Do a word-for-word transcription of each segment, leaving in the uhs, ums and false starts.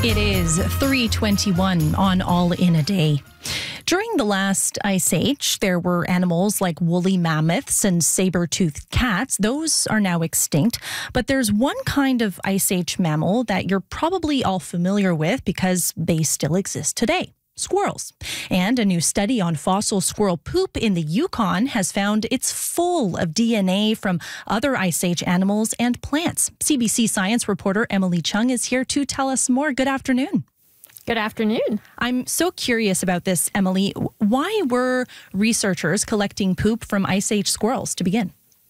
It is three twenty-one on All in a Day. During the last ice age, there were animals like woolly mammoths and saber-toothed cats. Those are now extinct. But there's one kind of ice age mammal that you're probably all familiar with because they still exist today. Squirrels. And a new study on fossil squirrel poop in the Yukon has found it's full of D N A from other ice age animals and plants. C B C Science reporter Emily Chung is here to tell us more. Good afternoon. Good afternoon. I'm so curious about this, Emily. Why were researchers collecting poop from ice age squirrels to begin?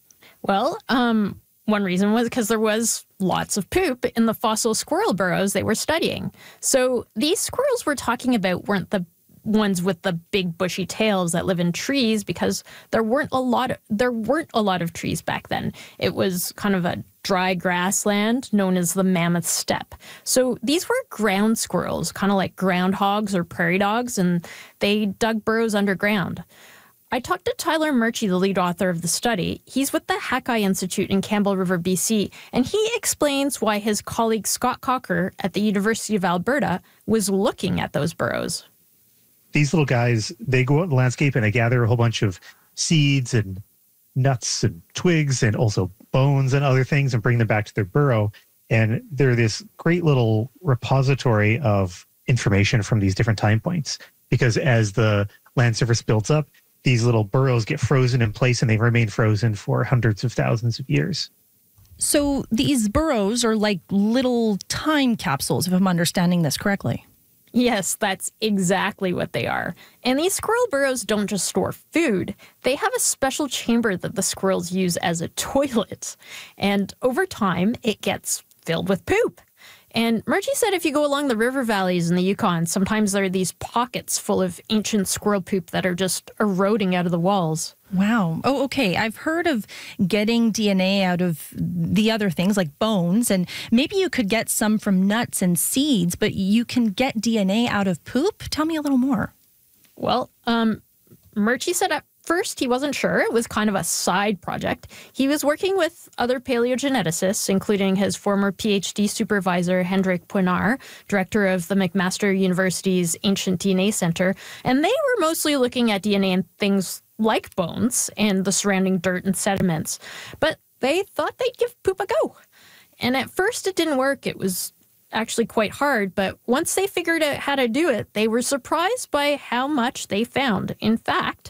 Well, um, one reason was because there was lots of poop in the fossil squirrel burrows they were studying. So these squirrels we're talking about weren't the ones with the big bushy tails that live in trees, because there weren't a lot of, there weren't a lot of trees back then. It was kind of a dry grassland known as the Mammoth Steppe. So these were ground squirrels, kind of like groundhogs or prairie dogs, and they dug burrows underground. I talked to Tyler Murchie, the lead author of the study. He's with the Hakai Institute in Campbell River, B C, and he explains why his colleague Scott Cocker at the University of Alberta was looking at those burrows. These little guys, they go out in the landscape and they gather a whole bunch of seeds and nuts and twigs and also bones and other things and bring them back to their burrow. And they're this great little repository of information from these different time points, because as the land surface builds up, these little burrows get frozen in place and they remain frozen for hundreds of thousands of years. So these burrows are like little time capsules, if I'm understanding this correctly. Yes, that's exactly what they are. And these squirrel burrows don't just store food. They have a special chamber that the squirrels use as a toilet. And over time, it gets filled with poop. And Murchie said if you go along the river valleys in the Yukon, sometimes there are these pockets full of ancient squirrel poop that are just eroding out of the walls. Wow. Oh, okay. I've heard of getting D N A out of the other things like bones, and maybe you could get some from nuts and seeds, but you can get D N A out of poop? Tell me a little more. Well, um, Murchie said at first he wasn't sure. It was kind of a side project. He was working with other paleogeneticists, including his former PhD supervisor, Hendrik Poinar, director of the McMaster University's Ancient D N A Center, and they were mostly looking at D N A in things like bones and the surrounding dirt and sediments. But they thought they'd give poop a go. And at first it didn't work. It was actually quite hard, but once they figured out how to do it, they were surprised by how much they found. In fact,